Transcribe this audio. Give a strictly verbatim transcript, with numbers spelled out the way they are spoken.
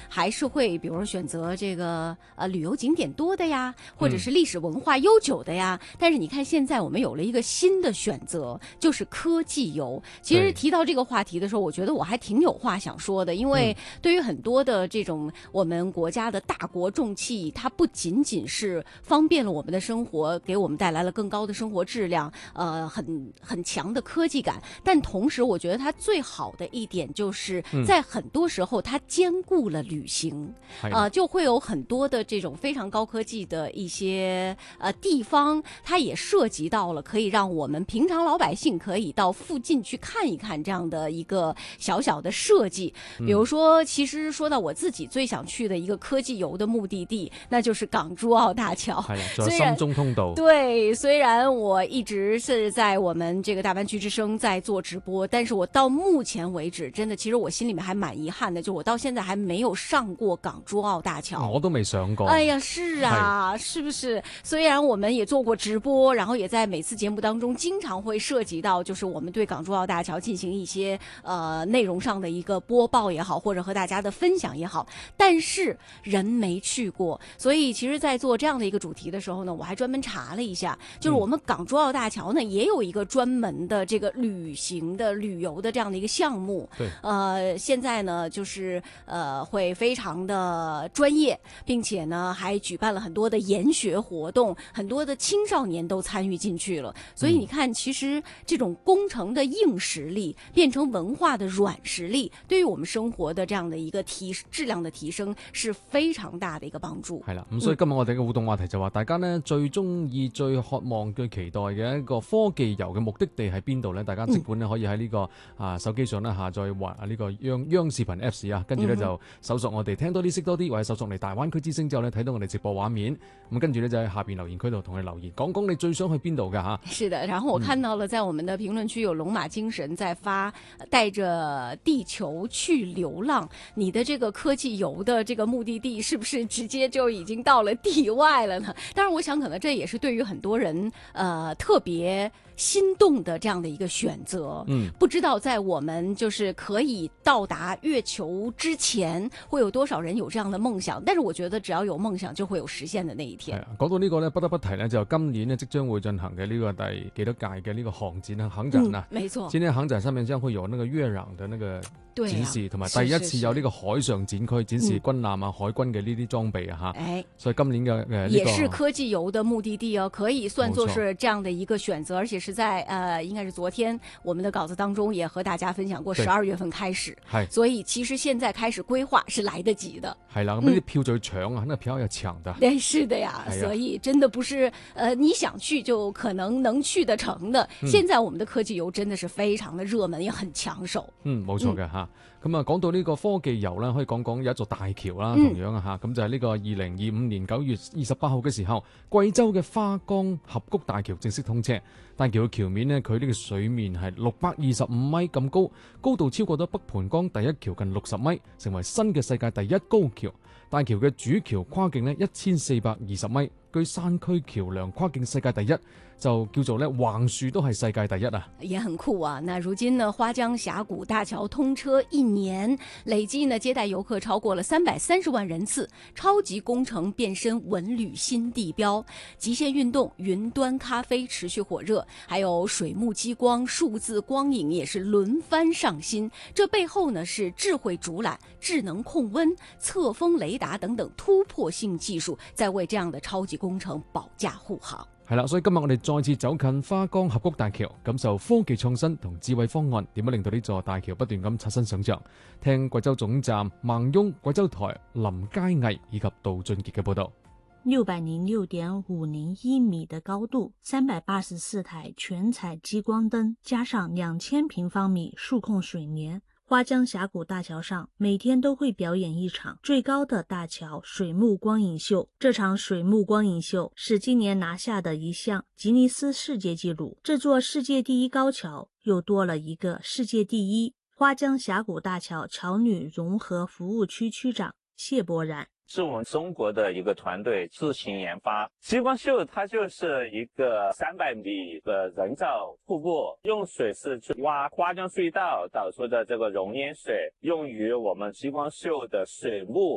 还是会比如说选择这个呃旅游景点多的呀，或者是历史文化悠久的呀。嗯、但是你看现在我们有了一个新的选择，就是科技游。其实提到这个话题的时候，我觉得我还挺有话想说的，因为对于很多的这种我们国家的大国重器，它不仅仅是方便了我们的生活，给我们带来了更高的生活质量，呃，很很强的科技感，但同时我觉得它最好的一点就是在很多时候它兼顾了旅行，嗯、呃，就会有很多的这种非常高科技的一些呃地方，它也涉及到了可以让我们平常老百姓可以到附近去看一看这样的一个小小的设计。比如说，其实说到我自己最想去的一个科技游的目的地，那就是港珠澳大桥。 係啦，仲有深中通道。 对，虽然我一直是在我们这个大湾区之声在做直播，但是我到目前为止，真的，其实我心里面还蛮遗憾的，就我到现在还没有上過港珠澳大橋。 我都未上過。 哎呀，是啊，是不是？雖然我們也做過直播，然後也在每次節目當中經常會涉及到，就是我們對港珠澳大橋進行一些呃內容上的一個播報也好，或者和大家的分享也好，但是人沒去過，所以其實在做這樣的一個主題的時候呢，我還專門查了一下，就是我們港珠澳大橋呢、嗯、也有一個專門的這個旅行的旅遊的這樣的一個項目。 對， 呃，現在呢就是呃會非常的專業，並且呢還舉辦了很多的研學活動，很多的青少年都參與進去了。所以你看，其實這種工程的硬實力變成文化的軟實力，對於我們生活的這樣的一個提質量的提升是非常大的一個幫助。 係啦，咁所以今日我哋嘅互動話題就話，大家呢最中意、最渴望、最期待嘅一個科技遊嘅目的地係邊度呢？大家即管呢可以喺呢、這個啊手機上呢下載或啊呢個央央視頻 Apps 啊，跟住呢就搜索我哋聽多啲識多啲，或者搜索嚟大灣區之聲之後呢睇到我哋直播畫面，咁跟住呢就喺下邊留言區度同你留言，講講你最想去邊度㗎嚇。 是的，然後我看到了在我們的評論區有龍馬精神在發帶着地球去流浪，你的這個科技遊的這個目的地是不是直接就已經到了地外了呢？當然我想可能這也是對於很多人呃特別心動的這樣的一個選擇。嗯，不知道在我們就是可以到達月球之前會有多少人有這樣的夢想，但是我覺得只要有夢想就會有實現的那一天。 講到呢個呢，不得不提呢，就今年呢即將會進行嘅呢個第幾多屆嘅呢個航展啊，航展啊、 嗯、沒錯， 今年航展上面將會有那個月壤的那個展示，同埋、啊、第一次有呢個海上展區展示軍艦啊、海軍嘅呢啲裝備啊嚇、嗯，所以今年嘅誒、呃這個、 也是科技遊的目的地哦，可以算作是這樣的一個選擇，而且是在呃應該是昨天我們的稿子當中也和大家分享過，十二月份開始，所以其實現在開始規劃是來得及的。 係啦，咁呢啲票就要搶啊，那個票要搶的。 對，是的呀，所以真的不是呃你想去就可能能去得成的。嗯、現在我們的科技遊真的是非常的熱門，也很搶手。 嗯，冇錯嘅嚇。咁啊，講到呢個科技遊啦，可以講講有一座大橋啦，同樣啊嚇，咁、嗯、就係呢個二零二五年九月二十八號嘅時候，貴州嘅花崗峽谷大橋正式通車。大橋嘅橋面呢，佢呢個水面係六百二十五米咁高，高度超過咗北盤江第一橋近六十米，成為新嘅世界第一高橋。大橋嘅主橋跨徑呢一千四百二十米，據山區橋樑跨徑世界第一，就叫做呢橫豎都係世界第一啊！ 也很酷啊！那如今呢，花江峽谷大橋通車一年，累計呢接待遊客超過了三百三十萬人次，超級工程變身文旅新地標。極限運動、雲端咖啡持續火熱，還有水幕激光、數字光影也是輪番上新。這背後呢是智慧主纜、智能控溫、側風雷達等等突破性技術，在為這樣的超級工程保駕護航。 係啦，所以今日我哋再次走近花崗峽谷大橋，感受科技創新同智慧方案點樣令到呢座大橋不斷咁刷新想像。聽貴州總站孟雍、貴州台林佳毅以及杜俊傑嘅報導。 六百零六點五零一米的高度，三百八十四台全彩激光燈，加上兩千平方米數控水簾。花江峽谷大橋上每天都會表演一場最高的大橋水幕光影秀。這場水幕光影秀是今年拿下的一項吉尼斯世界紀錄。這座世界第一高橋又多了一個世界第一。花江峽谷大橋橋女融合服務區區長謝博然。 是我們中國的一個團隊自行研發激光秀，它就是一個三百米的人造瀑布，用水是去挖花江隧道導出的這個熔岩水，用於我們激光秀的水幕。